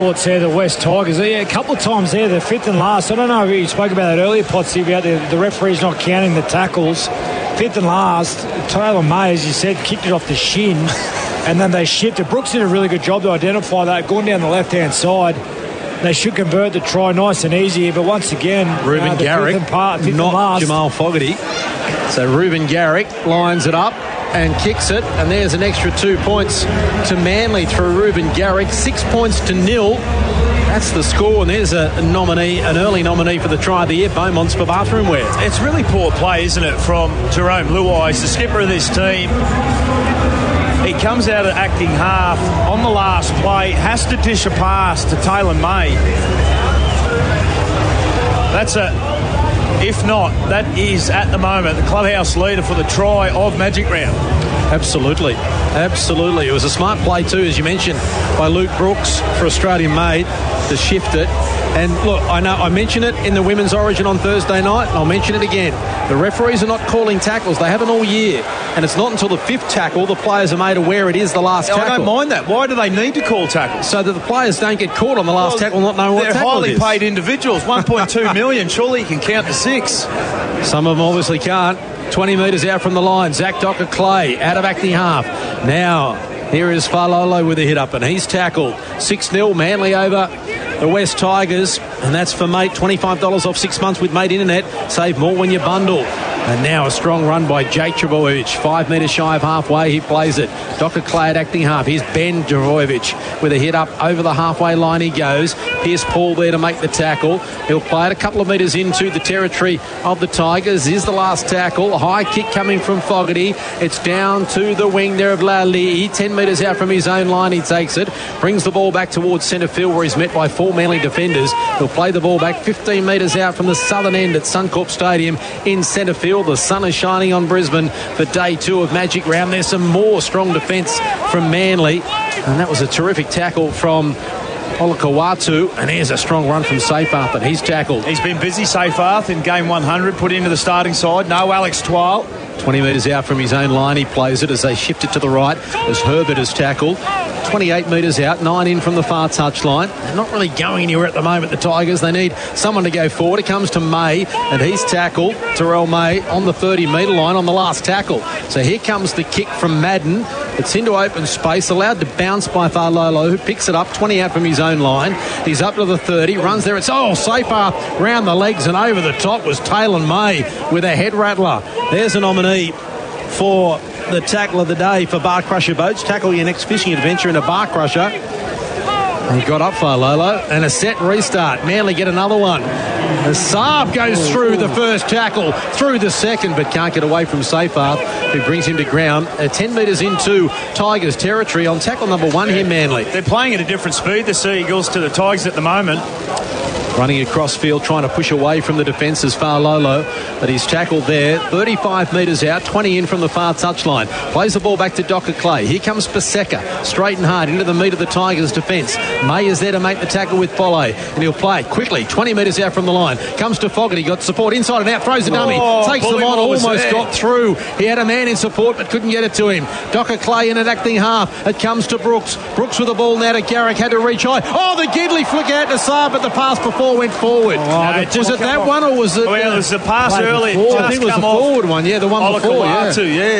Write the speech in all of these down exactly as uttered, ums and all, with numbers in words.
It's there, the West Tigers. Yeah, a couple of times there, they're fifth and last. I don't know if you spoke about that earlier, Potsy, about the, the referee's not counting the tackles. Fifth and last, Taylor May, as you said, kicked it off the shin, and then they shifted. Brooks did a really good job to identify that, going down the left-hand side. They should convert the try nice and easy, but once again, Ruben uh, Garrick, fifth and part, fifth not and last. Jamal Fogarty. So Ruben Garrick lines it up and kicks it, and there's an extra two points to Manly through Ruben Garrick. Six points to nil. That's the score, and there's a nominee, an early nominee for the try of the year, Beaumont's for bathroom wear. It's really poor play, isn't it, from Jerome Luai, the skipper of this team. He comes out of acting half on the last play, has to dish a pass to Taylor May. That's a... If not, that is, at the moment, the clubhouse leader for the try of Magic Round. Absolutely. Absolutely. It was a smart play too, as you mentioned, by Luke Brooks for Australian made to shift it. And look, I know I mentioned it in the Women's Origin on Thursday night, and I'll mention it again. The referees are not calling tackles. They haven't all year. And it's not until the fifth tackle the players are made aware it is the last tackle. I don't mind that. Why do they need to call tackles? So that the players don't get caught on the last well, tackle, not knowing what tackle it is. They're highly paid individuals. one point two million. Surely you can count to six. Some of them obviously can't. twenty metres out from the line. Zach Docker-Clay out of acting half. Now, here is Falolo with a hit up, and he's tackled. six nil, Manly over the West Tigers, and that's for Mate. twenty-five dollars off six months with Mate Internet. Save more when you bundle. And now a strong run by Jake Trbojevic. Five metres shy of halfway. He plays it. Docker-Clay at acting half. Here's Ben Trbojevic with a hit up over the halfway line. He goes. Pierce Paul there to make the tackle. He'll play it a couple of metres into the territory of the Tigers. Is the last tackle. A high kick coming from Fogarty. It's down to the wing there of Lally. ten metres out from his own line. He takes it. Brings the ball back towards centre field where he's met by four Manly defenders. He'll play the ball back fifteen metres out from the southern end at Suncorp Stadium in centre field. The sun is shining on Brisbane for day two of Magic Round. There's some more strong defence from Manly, and that was a terrific tackle from Olakawatu, and here's a strong run from Seyfarth, and he's tackled. He's been busy, Seyfarth, in game one hundred, put into the starting side. No Alex Twal. twenty metres out from his own line, he plays it as they shift it to the right, as Herbert is tackled. twenty-eight metres out, nine in from the far touchline. They're not really going anywhere at the moment, the Tigers. They need someone to go forward. It comes to May, and he's tackled. Terrell May on the thirty metre line on the last tackle. So here comes the kick from Madden. It's into open space, allowed to bounce by Farlolo, who picks it up, twenty out from his own line. He's up to the thirty, runs there. It's, oh, Seyfarth round the legs, and over the top was Taylor May with a head rattler. There's a nominee for the tackle of the day for Bar Crusher Boats. Tackle your next fishing adventure in a Bar Crusher. He got up for Lolo, and a set restart. Manly get another one. The Saab goes through the first tackle, through the second, but can't get away from Seyfarth, who brings him to ground. Uh, ten metres into Tigers territory on tackle number one here, Manly. They're playing at a different speed, the Sea Eagles, to the Tigers at the moment. Running across field, trying to push away from the defence as Farlolo, but he's tackled there. thirty-five metres out, twenty in from the far touchline. Plays the ball back to Docker-Clay. Here comes Paseka, straight and hard into the meat of the Tigers' defence. May is there to make the tackle with Foley, and he'll play it quickly, twenty metres out from the line. Comes to Fogarty, got support inside and out, throws a dummy, oh, takes them on, almost got through. He had a man in support, but couldn't get it to him. Docker-Clay in an acting half. It comes to Brooks. Brooks with the ball now to Garrick, had to reach high. Oh, the Gidley flick out to Saab, but the pass before went forward. Oh, no, was it that one or was it? Well, it was the pass early. I think it was the forward one. Yeah, the one before. Yeah.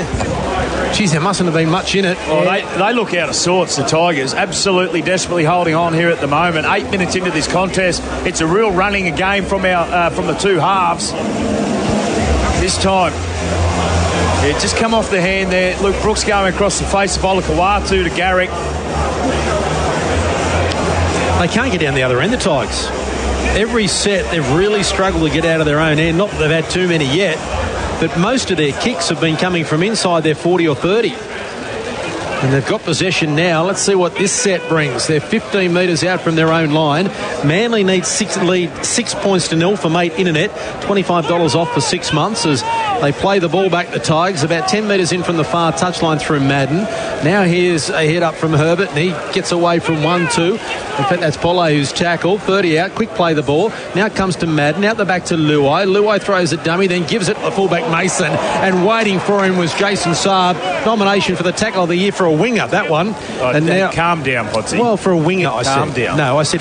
yeah. Geez, there mustn't have been much in it. Oh, they, they look out of sorts, the Tigers. Absolutely desperately holding on here at the moment. Eight minutes into this contest. It's a real running game from our uh, from the two halves. This time, yeah, just come off the hand there. Luke Brooks going across the face of Olakawatu to Garrick. They can't get down the other end, the Tigers. Every set, they've really struggled to get out of their own end. Not that they've had too many yet, but most of their kicks have been coming from inside their forty or thirty. And they've got possession now. Let's see what this set brings. They're fifteen metres out from their own line. Manly needs six lead six points to nil for Mate Internet. twenty-five dollars off for six months as They play the ball back to Tigers, about ten metres in from the far touchline through Madden. Now here's a hit up from Herbert, and he gets away from one, two. In fact, that's Pole who's tackled. thirty out, quick play the ball. Now it comes to Madden, out the back to Luai. Luai throws a dummy, then gives it to the fullback Mason, and waiting for him was Jason Saab. Nomination for the tackle of the year for a winger, that one. Oh, and now, calm down, Potsy. well, for a winger, I calm said. down. No, I said